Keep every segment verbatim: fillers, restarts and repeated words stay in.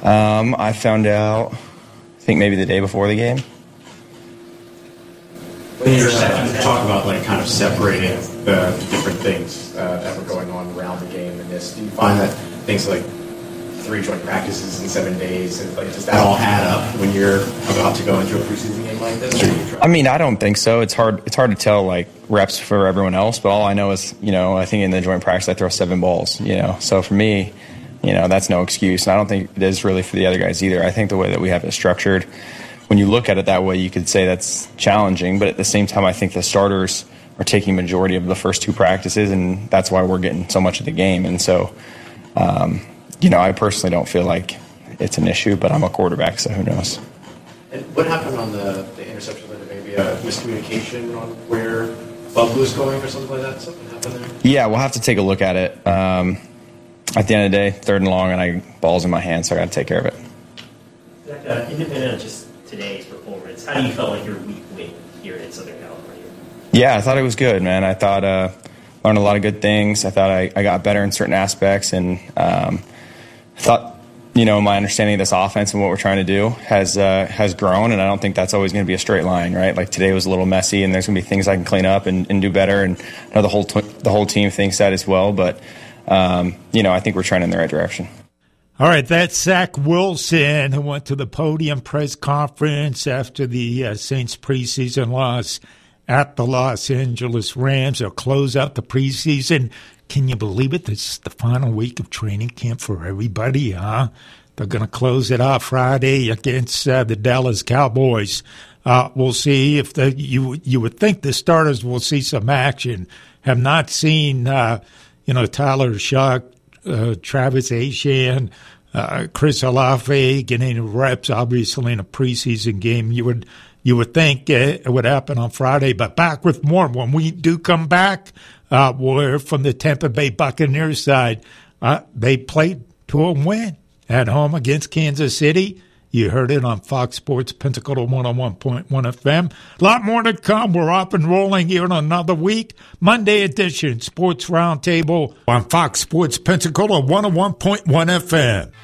Um, I found out, I think maybe the day before the game. When you're talking about like kind of separating the different things uh, that were going on around the game and this, do you find that things like three joint practices in seven days, and like does that all add up when you're about to go into a preseason game like this? Or do you try? I mean, I don't think so. It's hard. It's hard to tell like reps for everyone else, but all I know is, you know, I think in the joint practice I throw seven balls. You know, so for me, you know, that's no excuse, and I don't think it is really for the other guys either. I think the way that we have it structured, when you look at it that way, you could say that's challenging, but at the same time, I think the starters are taking majority of the first two practices, and that's why we're getting so much of the game. And so, um, you know, I personally don't feel like it's an issue, but I'm a quarterback, so who knows? And what happened on the, the interception? Maybe a miscommunication on where Bubba was going or something like that? Something happened there? Yeah, we'll have to take a look at it. Um, at the end of the day, third and long, and I ball's in my hand, so I got to take care of it. Zach, uh, independent of just today's performance, how do you feel like your week went here in Southern California? Yeah, I thought it was good, man. I thought uh, learned a lot of good things. I thought I, I got better in certain aspects, and um, I thought, you know, my understanding of this offense and what we're trying to do has uh, has grown, and I don't think that's always going to be a straight line, right? Like today was a little messy, and there's going to be things I can clean up and, and do better, and I know the whole t- the whole team thinks that as well. But um, you know, I think we're trending in the right direction. All right, that's Zach Wilson, who went to the podium press conference after the uh, Saints preseason loss at the Los Angeles Rams. They'll close out the preseason. Can you believe it? This is the final week of training camp for everybody, huh? They're going to close it off Friday against uh, the Dallas Cowboys. Uh, we'll see if the you you would think the starters will see some action. Have not seen, uh, you know, Tyler Shuck, uh, Travis Etienne, uh, Chris Olave getting reps, obviously, in a preseason game. You would you would think it would happen on Friday, but back with more when we do come back. Uh, we're from the Tampa Bay Buccaneers side. Uh, they played to a win at home against Kansas City. You heard it on Fox Sports Pensacola one oh one point one F M. A lot more to come. We're up and rolling here in another week. Monday edition Sports Roundtable on Fox Sports Pensacola one oh one point one F M.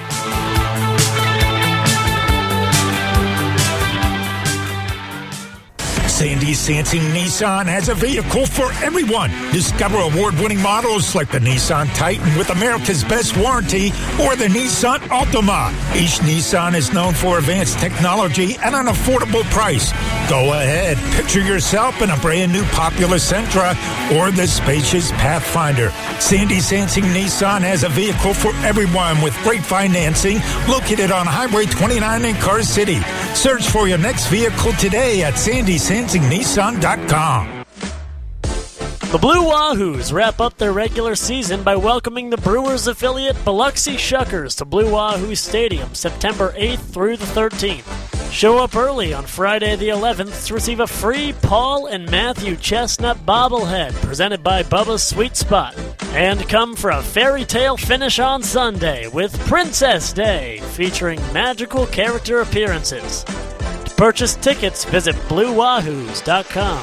Sandy Sansing Nissan has a vehicle for everyone. Discover award-winning models like the Nissan Titan with America's best warranty or the Nissan Altima. Each Nissan is known for advanced technology at an affordable price. Go ahead, picture yourself in a brand new popular Sentra or the spacious Pathfinder. Sandy Sansing Nissan has a vehicle for everyone with great financing located on Highway twenty-nine in Car City. Search for your next vehicle today at sandy sansing nissan dot com. The Blue Wahoos wrap up their regular season by welcoming the Brewers affiliate Biloxi Shuckers to Blue Wahoo Stadium September eighth through the thirteenth. Show up early on Friday the eleventh to receive a free Paul and Matthew Chestnut bobblehead presented by Bubba's Sweet Spot. And come for a fairy tale finish on Sunday with Princess Day featuring magical character appearances. To purchase tickets, visit blue wahoos dot com.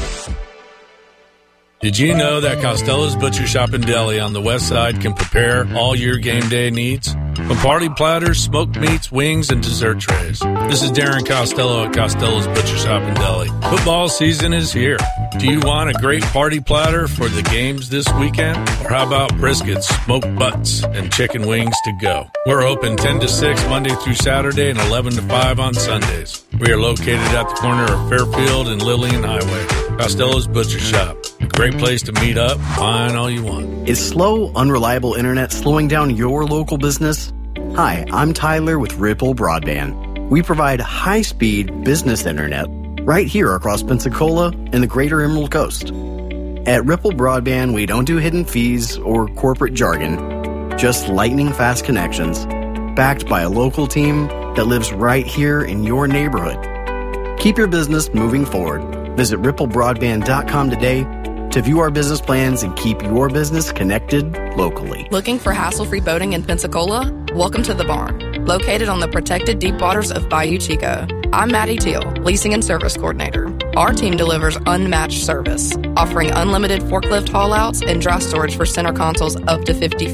Did you know that Costello's Butcher Shop and Deli on the west side can prepare all your game day needs? From party platters, smoked meats, wings, and dessert trays. This is Darren Costello at Costello's Butcher Shop and Deli. Football season is here. Do you want a great party platter for the games this weekend? Or how about briskets, smoked butts, and chicken wings to go? We're open ten to six Monday through Saturday and eleven to five on Sundays. We are located at the corner of Fairfield and Lillian Highway. Costello's Butcher Shop. A great place to meet up, find all you want. Is slow, unreliable internet slowing down your local business? Hi, I'm Tyler with Ripple Broadband. We provide high-speed business internet right here across Pensacola and the greater Emerald Coast. At Ripple Broadband, we don't do hidden fees or corporate jargon, just lightning-fast connections, backed by a local team that lives right here in your neighborhood. Keep your business moving forward. Visit ripple broadband dot com today to view our business plans and keep your business connected locally. Looking for hassle-free boating in Pensacola? Welcome to The Barn, located on the protected deep waters of Bayou Chico. I'm Maddie Teal, Leasing and Service Coordinator. Our team delivers unmatched service, offering unlimited forklift haul-outs and dry storage for center consoles up to fifty feet.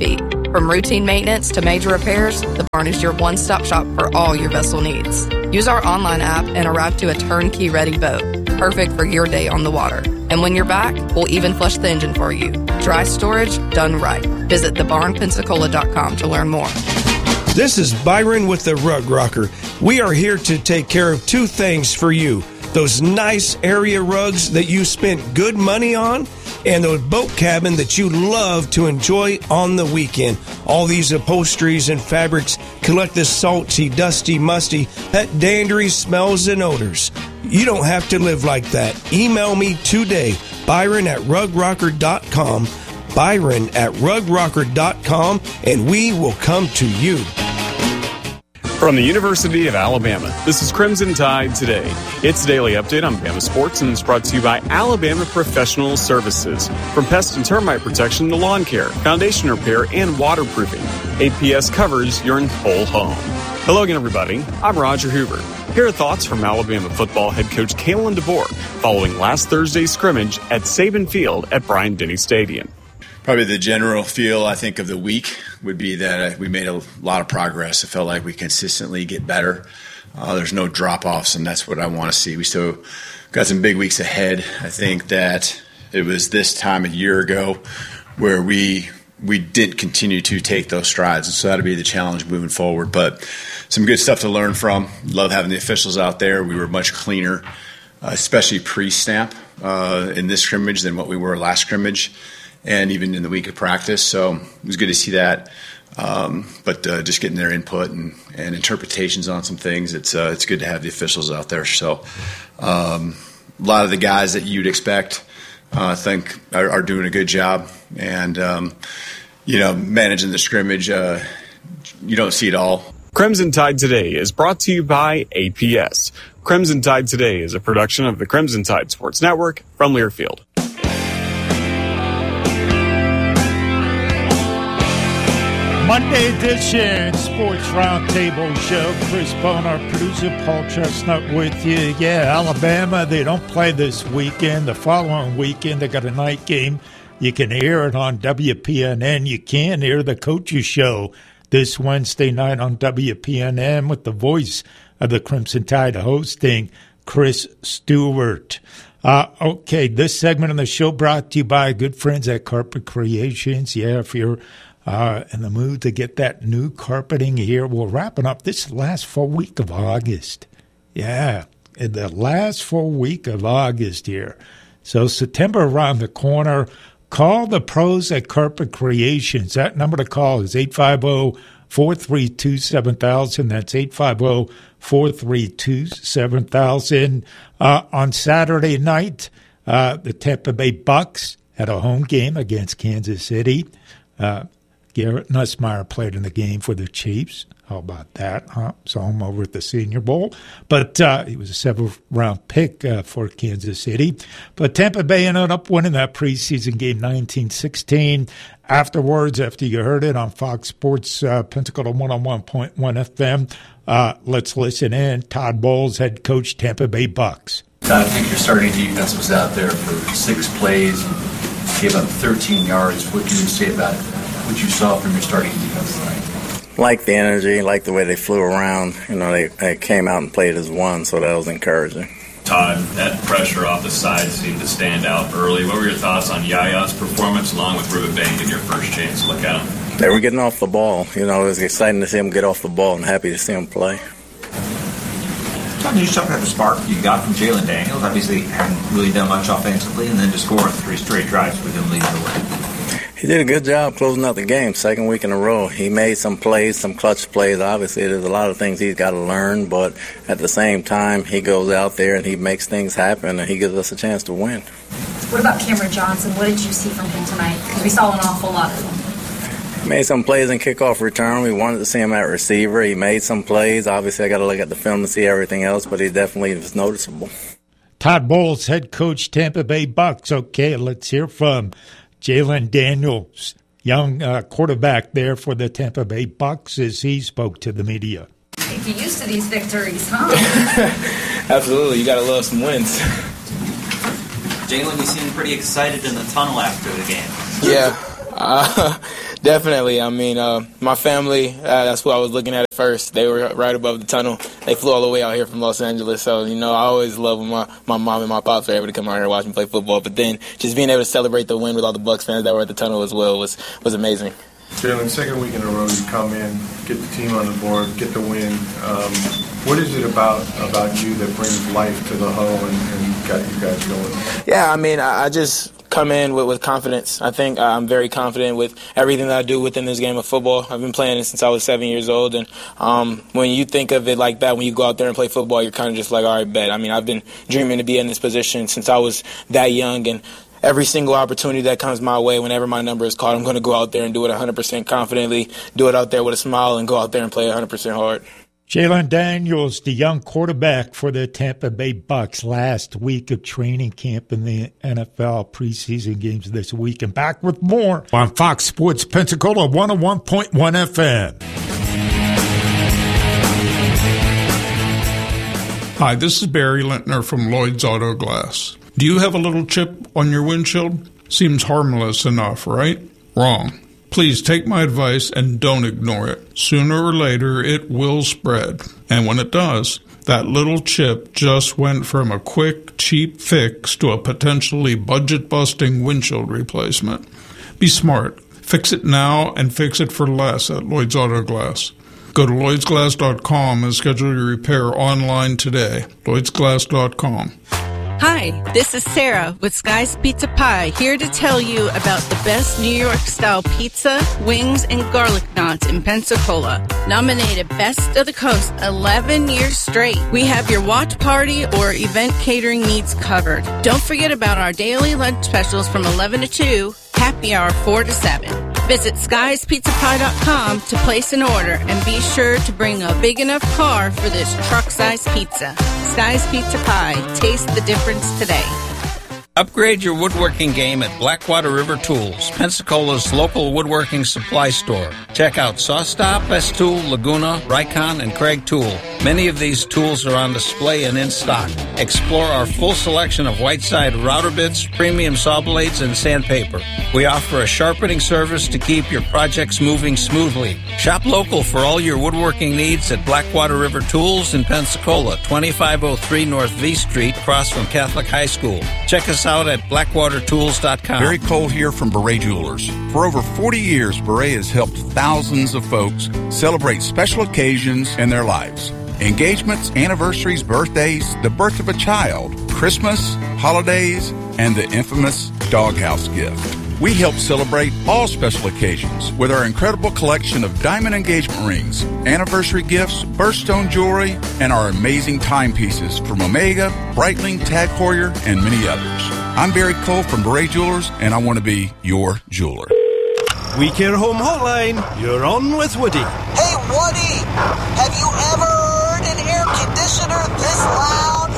From routine maintenance to major repairs, the Barn is your one-stop shop for all your vessel needs. Use our online app and arrive to a turnkey-ready boat, perfect for your day on the water. And when you're back, we'll even flush the engine for you. Dry storage done right. Visit the barn pensacola dot com to learn more. This is Byron with the Rug Rocker. We are here to take care of two things for you. Those nice area rugs that you spent good money on, and the boat cabin that you love to enjoy on the weekend. All these upholsteries and fabrics collect the salty, dusty, musty, pet dandery smells and odors. You don't have to live like that. Email me today, Byron at rug rocker dot com, Byron at rug rocker dot com, and we will come to you. From the University of Alabama, this is Crimson Tide Today. It's a daily update on Bama sports and it's brought to you by Alabama Professional Services. From pest and termite protection to lawn care, foundation repair, and waterproofing, A P S covers your whole home. Hello again, everybody. I'm Roger Hoover. Here are thoughts from Alabama football head coach Kalen DeBoer following last Thursday's scrimmage at Saban Field at Bryant-Denny Stadium. Probably the general feel, I think, of the week would be that we made a lot of progress. It felt like we consistently get better. Uh, there's no drop-offs, and that's what I want to see. We still got some big weeks ahead. I think that it was this time a year ago where we we didn't continue to take those strides, and so that'll be the challenge moving forward. But some good stuff to learn from. Love having the officials out there. We were much cleaner, uh, especially pre-snap uh, in this scrimmage than what we were last scrimmage, and even in the week of practice. So it was good to see that. Um, but uh, just getting their input and, and interpretations on some things, it's uh, it's good to have the officials out there. So um, a lot of the guys that you'd expect, uh, I think, are, are doing a good job. And, um, you know, managing the scrimmage, uh, you don't see it all. Crimson Tide Today is brought to you by A P S. Crimson Tide Today is a production of the Crimson Tide Sports Network from Learfield. Monday edition Sports Roundtable Show. Chris Bone, our producer, Paul Chestnut with you. Yeah, Alabama, they don't play this weekend. The following weekend, they got a night game. You can hear it on W P N N. You can hear the Coaches Show this Wednesday night on W P N N with the voice of the Crimson Tide hosting, Chris Stewart. Uh, okay, this segment of the show brought to you by good friends at Carpet Creations. Yeah, if you're Uh, in the mood to get that new carpeting here. We're wrapping up this last full week of August. Yeah, in the last full week of August here. So September around the corner. Call the pros at Carpet Creations. That number to call is eight five zero, four three two, seven thousand. That's eight five zero, four three two, seven thousand. Uh, on Saturday night, uh, the Tampa Bay Bucks had a home game against Kansas City. Uh, Garrett Nussmeier played in the game for the Chiefs. How about that? Huh? Saw him over at the Senior Bowl. But uh, he was a seventh-round pick uh, for Kansas City. But Tampa Bay ended up winning that preseason game nineteen sixteen. Afterwards, after you heard it on Fox Sports, uh, Pensacola one oh one point one F M, uh, let's listen in. Todd Bowles, head coach, Tampa Bay Bucks. I think your starting defense was out there for six plays, gave up thirteen yards. What can you say about it? What you saw from your starting defense tonight? Like the energy, like the way they flew around. You know, they, they came out and played as one, so that was encouraging. Todd, that pressure off the side seemed to stand out early. What were your thoughts on Yaya's performance along with Riverbank and your first chance to look at him? They were getting off the ball. You know, it was exciting to see them get off the ball and happy to see them play. Can you talk about the spark you got from Jalen Daniels? Obviously, hadn't really done much offensively, and then to score on three straight drives with him leading the way. He did a good job closing out the game, second week in a row. He made some plays, some clutch plays. Obviously, there's a lot of things he's got to learn, but at the same time, he goes out there and he makes things happen, and he gives us a chance to win. What about Cameron Johnson? What did you see from him tonight? Because we saw an awful lot of him. He made some plays in kickoff return. We wanted to see him at receiver. He made some plays. Obviously, I got to look at the film to see everything else, but he definitely was noticeable. Todd Bowles, head coach, Tampa Bay Bucks. Okay, let's hear from Jalen Daniels, young uh, quarterback there for the Tampa Bay Bucks, as he spoke to the media. You're used to these victories, huh? Absolutely. You got to love some wins. Jalen, you seemed pretty excited in the tunnel after the game. Yeah. Uh, definitely. I mean, uh, my family, uh, that's what I was looking at at first. They were right above the tunnel. They flew all the way out here from Los Angeles. So, you know, I always love when my, my mom and my pops are able to come out here and watch me play football. But then just being able to celebrate the win with all the Bucs fans that were at the tunnel as well was, was amazing. Jalen, second week in a row, you come in, get the team on the board, get the win. Um, what is it about about you that brings life to the huddle and, and got you guys going? Yeah, I mean, I, I just come in with, with confidence. I think I'm very confident with everything that I do within this game of football. I've been playing it since I was seven years old, and um, when you think of it like that, when you go out there and play football, you're kind of just like, all right, bet. I mean, I've been dreaming to be in this position since I was that young, and every single opportunity that comes my way, whenever my number is called, I'm going to go out there and do it one hundred percent confidently, do it out there with a smile, and go out there and play one hundred percent hard. Jalen Daniels, the young quarterback for the Tampa Bay Bucs, last week of training camp in the N F L preseason games this week. And back with more on Fox Sports Pensacola one oh one point one F M. Hi, this is Barry Lintner from Lloyd's Auto Glass. Do you have a little chip on your windshield? Seems harmless enough, right? Wrong. Please take my advice and don't ignore it. Sooner or later, it will spread. And when it does, that little chip just went from a quick, cheap fix to a potentially budget-busting windshield replacement. Be smart. Fix it now and fix it for less at Lloyd's Auto Glass. Go to lloyds glass dot com and schedule your repair online today. lloyds glass dot com. Hi, this is Sarah with Sky's Pizza Pie, here to tell you about the best New York-style pizza, wings, and garlic knots in Pensacola. Nominated Best of the Coast eleven years straight. We have your watch party or event catering needs covered. Don't forget about our daily lunch specials from eleven to two, happy hour four to seven. Visit skys pizza pie dot com to place an order and be sure to bring a big enough car for this truck-sized pizza. Sky's Pizza Pie. Taste the difference today. Upgrade your woodworking game at Blackwater River Tools, Pensacola's local woodworking supply store. Check out SawStop, Festool, Laguna, Rikon, and Craig Tool. Many of these tools are on display and in stock. Explore our full selection of Whiteside router bits, premium saw blades, and sandpaper. We offer a sharpening service to keep your projects moving smoothly. Shop local for all your woodworking needs at Blackwater River Tools in Pensacola, twenty-five oh three North V Street, across from Catholic High School. Check us out at blackwater tools dot com. Barry Cole here from Beret Jewelers. For over forty years, Beret has helped thousands of folks celebrate special occasions in their lives. Engagements, anniversaries, birthdays, the birth of a child, Christmas, holidays, and the infamous doghouse gift. We help celebrate all special occasions with our incredible collection of diamond engagement rings, anniversary gifts, birthstone jewelry, and our amazing timepieces from Omega, Breitling, Tag Heuer, and many others. I'm Barry Cole from Beret Jewelers, and I want to be your jeweler. We Care Home Hotline, you're on with Woody. Hey, Woody, have you ever heard an air conditioner this loud?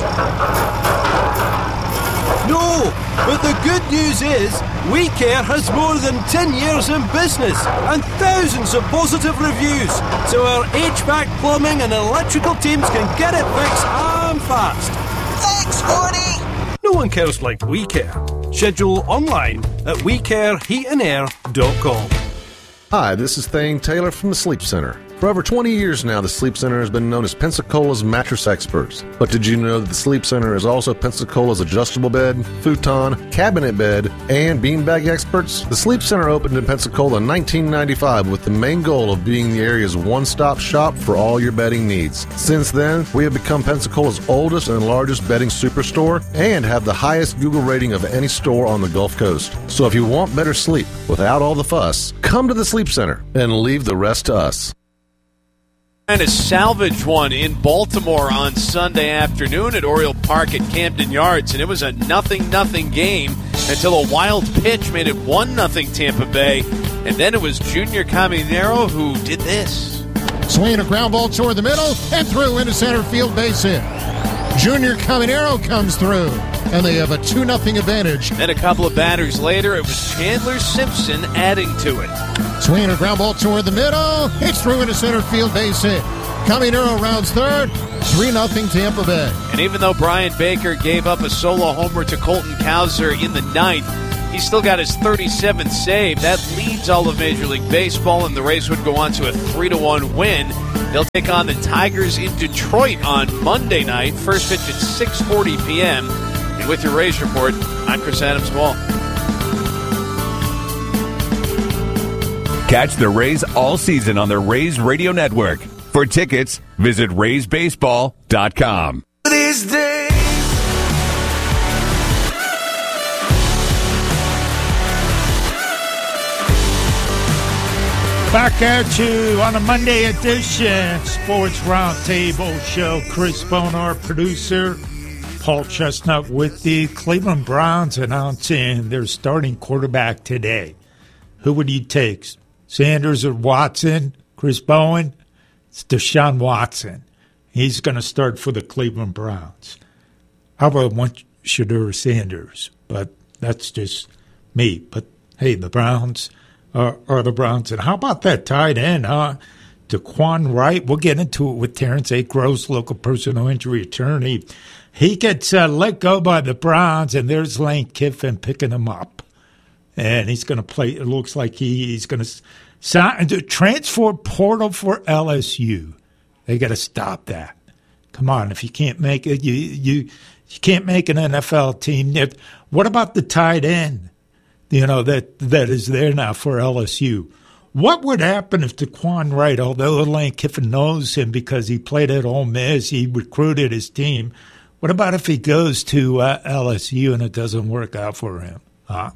No, but the good news is We Care has more than ten years in business and thousands of positive reviews, so our H V A C, plumbing and electrical teams can get it fixed and fast. Thanks, Woody. No one cares like We Care. Schedule online at we care heat and air dot com. Hi, this is Thane Taylor from the Sleep Center. For over twenty years now, the Sleep Center has been known as Pensacola's mattress experts. But did you know that the Sleep Center is also Pensacola's adjustable bed, futon, cabinet bed, and beanbag experts? The Sleep Center opened in Pensacola in nineteen ninety-five with the main goal of being the area's one-stop shop for all your bedding needs. Since then, we have become Pensacola's oldest and largest bedding superstore and have the highest Google rating of any store on the Gulf Coast. So if you want better sleep without all the fuss, come to the Sleep Center and leave the rest to us. Trying to salvage one in Baltimore on Sunday afternoon at Oriole Park at Camden Yards, and it was a nothing nothing game until a wild pitch made it one nothing Tampa Bay, and then it was Junior Caminero who did this. Swinging a ground ball toward the middle and through into center field, base hit. Junior Caminero comes through, and they have a two nothing advantage. Then a couple of batters later, it was Chandler Simpson adding to it. Swinging a ground ball toward the middle. It's through into center field, base hit. Caminero rounds third. three nothing Tampa Bay. And even though Brian Baker gave up a solo homer to Colton Cowser in the ninth, He's still got his thirty-seventh save. That leads all of Major League Baseball, and the Rays would go on to a three to one win. They'll take on the Tigers in Detroit on Monday night. First pitch at six forty p.m. And with your Rays report, I'm Chris Adams-Wall. Catch the Rays all season on the Rays Radio Network. For tickets, visit rays baseball dot com. These days. Back at you on a Monday edition, Sports Roundtable Show. Chris Bonar, producer. Paul Chestnut with the Cleveland Browns announcing their starting quarterback today. Who would you take? Sanders or Watson? Chris Bowen? It's Deshaun Watson. He's going to start for the Cleveland Browns. I would want Shedeur Sanders, but that's just me. But, hey, the Browns are, are the Browns. And how about that tight end, huh? Daquan Wright. We'll get into it with Terrence A. Gross, local personal injury attorney. He gets uh, let go by the Browns, and there's Lane Kiffin picking him up. And he's going to play. It looks like he, he's going to sign into transfer portal for L S U. They got to stop that. Come on, if you can't make it, you you you can't make an N F L team. What about the tight end? You know that that is there now for L S U. What would happen if Daquan Wright, although Lane Kiffin knows him because he played at Ole Miss, he recruited his team. What about if he goes to uh, L S U and it doesn't work out for him? Huh?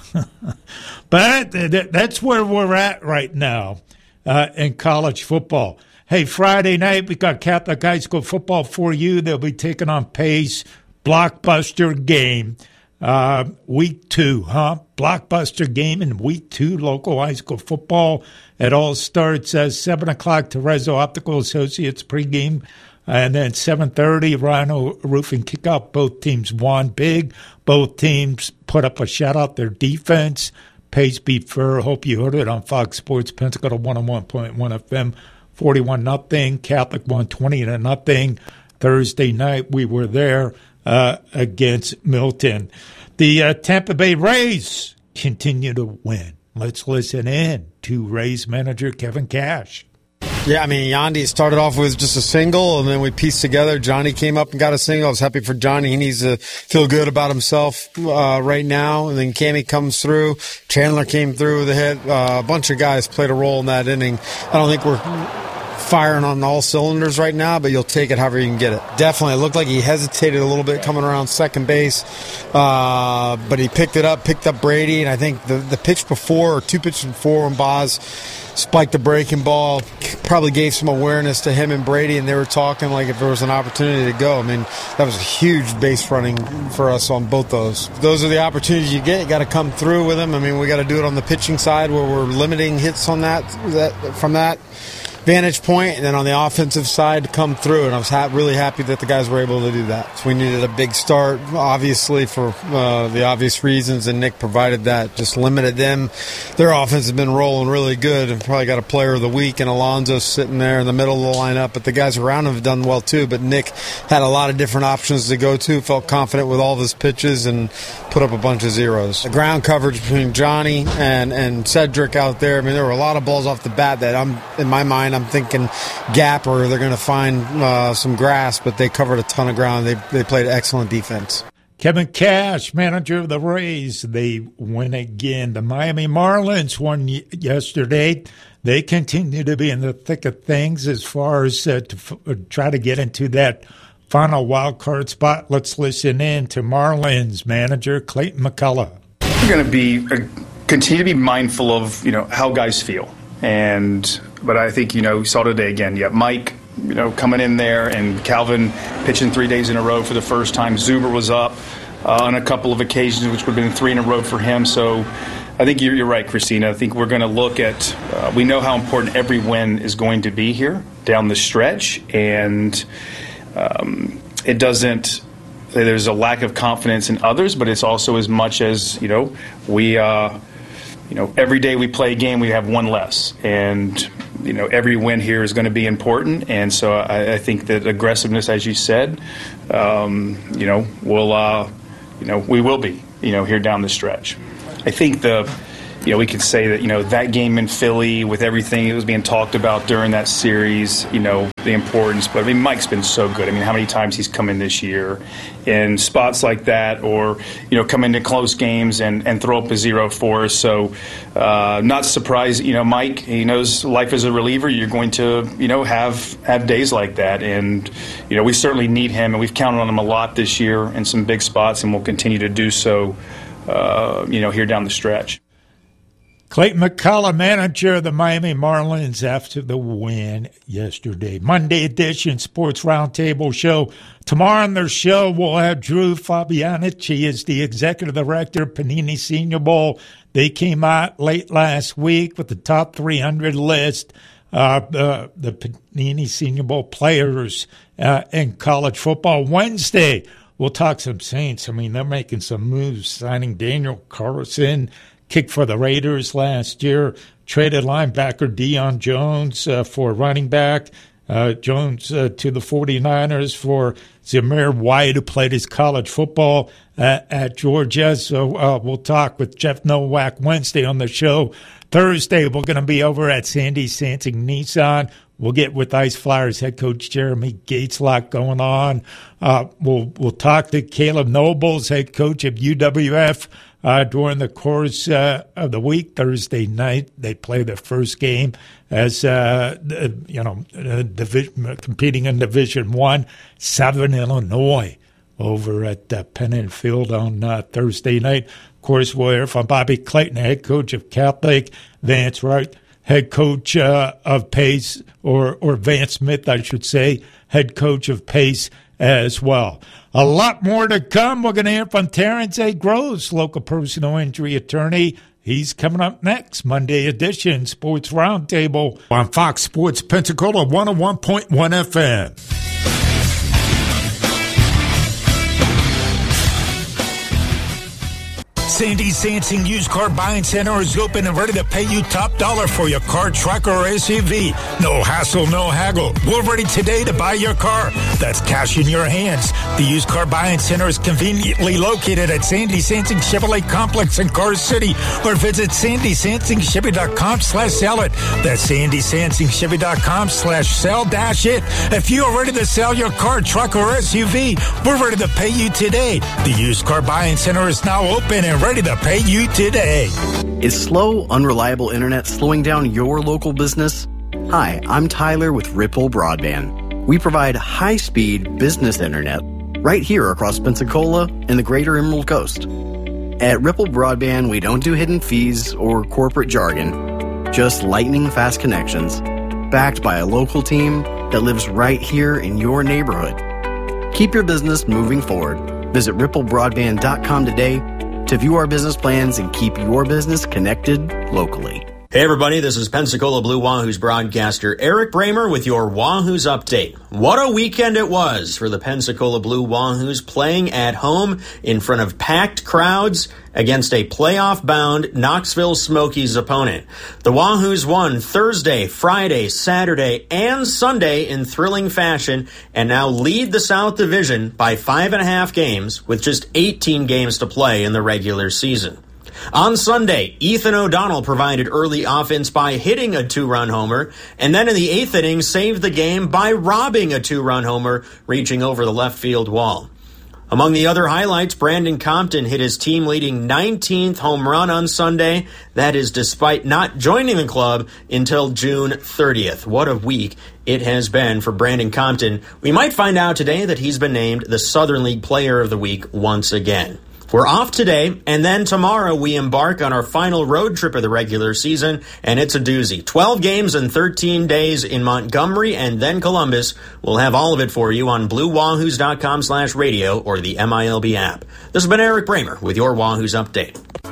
But that's where we're at right now uh, in college football. Hey, Friday night, we got Catholic High School football for you. They'll be taking on Pace. Blockbuster game. Uh, week two, huh? Blockbuster game in week two, local high school football. It all starts at seven o'clock, Terezzo Optical Associates pregame. And then seven thirty, Rhino Roofing kickoff. Both teams won big. Both teams put up a shutout. Their defense, Pace beat Fur. Hope you heard it on Fox Sports. Pensacola one oh one point one F M, forty-one nothing. Catholic won twenty to nothing. Thursday night, we were there uh, against Milton. The uh, Tampa Bay Rays continue to win. Let's listen in to Rays manager Kevin Cash. Yeah, I mean, Yandy started off with just a single, and then we pieced together. Johnny came up and got a single. I was happy for Johnny. He needs to feel good about himself uh, right now. And then Cammy comes through. Chandler came through with a hit. Uh, a bunch of guys played a role in that inning. I don't think we're firing on all cylinders right now, but you'll take it however you can get it. Definitely. It looked like he hesitated a little bit coming around second base, uh, but he picked it up, picked up Brady, and I think the, the pitch before, or two pitches before, when Boz spiked the breaking ball, probably gave some awareness to him and Brady, and they were talking like if there was an opportunity to go. I mean, that was a huge base running for us on both those. Those are the opportunities you get. You got to come through with them. I mean, we got to do it on the pitching side where we're limiting hits on that, that from that vantage point, and then on the offensive side to come through. And I was ha- really happy that the guys were able to do that. So we needed a big start, obviously, for uh, the obvious reasons, and Nick provided that. Just limited them. Their offense has been rolling really good, and probably got a player of the week, and Alonso sitting there in the middle of the lineup. But the guys around him have done well, too. But Nick had a lot of different options to go to, felt confident with all of his pitches, and put up a bunch of zeros. The ground coverage between Johnny and, and Cedric out there, I mean, there were a lot of balls off the bat that I'm, in my mind, I'm thinking gap or they're going to find uh, some grass, but they covered a ton of ground. They they played excellent defense. Kevin Cash, manager of the Rays, they win again. The Miami Marlins won y- yesterday. They continue to be in the thick of things as far as uh, to f- uh, try to get into that final wild card spot. Let's listen in to Marlins manager Clayton McCullough. We're going to be uh, continue to be mindful of you know how guys feel. And but I think, you know, we saw today again, you have Mike, you know, coming in there, and Calvin pitching three days in a row for the first time. Zuber was up uh, on a couple of occasions, which would have been three in a row for him. So I think you're, you're right, Christina. I think we're going to look at, uh, we know how important every win is going to be here down the stretch. And um, it doesn't, there's a lack of confidence in others, but it's also as much as, you know, we, uh, you know, every day we play a game, we have one less. And, you know, every win here is going to be important. And so I, I think that aggressiveness, as you said, um, you know, will, uh, you know, we will be, you know, here down the stretch. I think the, you know, we could say that, you know, that game in Philly with everything that was being talked about during that series, you know, the importance. But, I mean, Mike's been so good. I mean, how many times he's come in this year in spots like that or, you know, come into close games and, and throw up a zero for us. So uh, not surprised, you know, Mike, he knows life as a reliever. You're going to, you know, have, have days like that. And, you know, we certainly need him, and we've counted on him a lot this year in some big spots, and we'll continue to do so, uh, you know, here down the stretch. Clayton McCullough, manager of the Miami Marlins after the win yesterday. Monday edition Sports Roundtable show. Tomorrow on their show, we'll have Drew Fabianich. He is the executive director of Panini Senior Bowl. They came out late last week with the top three hundred list. Uh, the, the Panini Senior Bowl players uh, in college football. Wednesday, we'll talk some Saints. I mean, they're making some moves, signing Daniel Carlson, kicked for the Raiders last year, traded linebacker Deion Jones uh, for running back, uh, Jones uh, to the 49ers for Zamir White, who played his college football uh, at Georgia. So uh, we'll talk with Jeff Nowak Wednesday on the show. Thursday, we're going to be over at Sandy Sansing Nissan. We'll get with Ice Flyers head coach Jeremy Gates. A lot going on. Uh, we'll we'll talk to Caleb Nobles, head coach of U W F. Uh, during the course uh, of the week, Thursday night, they play their first game as uh, you know, uh, division, competing in Division One. Southern Illinois over at uh, Pennant Field on uh, Thursday night. Of course, we'll hear from Bobby Clayton, head coach of Catholic. Vance Wright, head coach uh, of Pace, or or Vance Smith, I should say, head coach of Pace as well. A lot more to come. We're going to hear from Terrence A. Groves, local personal injury attorney. He's coming up next. Monday edition Sports Roundtable on Fox Sports Pensacola one oh one point one F M. Sandy Sansing Used Car Buying Center is open and ready to pay you top dollar for your car, truck, or S U V. No hassle, no haggle. We're ready today to buy your car. That's cash in your hands. The Used Car Buying Center is conveniently located at Sandy Sansing Chevrolet Complex in Car City, or visit sandy sansing chevy dot com slash sell it. That's sandy sansing chevy dot com slash sell dash it. If you are ready to sell your car, truck, or S U V, we're ready to pay you today. The Used Car Buying Center is now open and ready to pay you today. Is slow, unreliable internet slowing down your local business? Hi, I'm Tyler with Ripple Broadband. We provide high-speed business internet right here across Pensacola and the greater Emerald Coast. At Ripple Broadband, we don't do hidden fees or corporate jargon, just lightning-fast connections, backed by a local team that lives right here in your neighborhood. Keep your business moving forward. Visit ripple broadband dot com today to view our business plans and keep your business connected locally. Hey everybody, this is Pensacola Blue Wahoos broadcaster Eric Bramer with your Wahoos update. What a weekend it was for the Pensacola Blue Wahoos, playing at home in front of packed crowds against a playoff-bound Knoxville Smokies opponent. The Wahoos won Thursday, Friday, Saturday, and Sunday in thrilling fashion and now lead the South Division by five and a half games with just eighteen games to play in the regular season. On Sunday, Ethan O'Donnell provided early offense by hitting a two-run homer, and then in the eighth inning saved the game by robbing a two-run homer, reaching over the left field wall. Among the other highlights, Brandon Compton hit his team-leading nineteenth home run on Sunday. That is despite not joining the club until June thirtieth. What a week it has been for Brandon Compton. We might find out today that he's been named the Southern League Player of the Week once again. We're off today, and then tomorrow we embark on our final road trip of the regular season, and it's a doozy. twelve games in thirteen days in Montgomery and then Columbus. We'll have all of it for you on blue wahoos dot com slash radio or the M I L B app. This has been Eric Bramer with your Wahoos Update.